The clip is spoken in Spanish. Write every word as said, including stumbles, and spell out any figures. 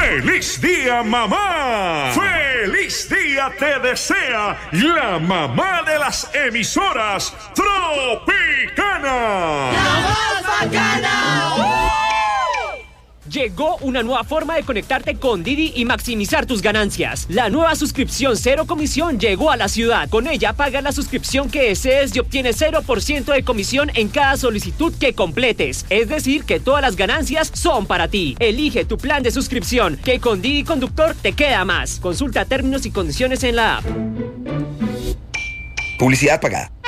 ¡Feliz día, mamá! ¡Feliz día te desea la mamá de las emisoras Tropicana! ¡La más bacana! ¡Uh! Llegó una nueva forma de conectarte con Didi y maximizar tus ganancias. La nueva suscripción cero comisión llegó a la ciudad. Con ella pagas la suscripción que desees y obtienes cero por ciento de comisión en cada solicitud que completes. Es decir, que todas las ganancias son para ti. Elige tu plan de suscripción, que con Didi Conductor te queda más. Consulta términos y condiciones en la app. Publicidad pagada.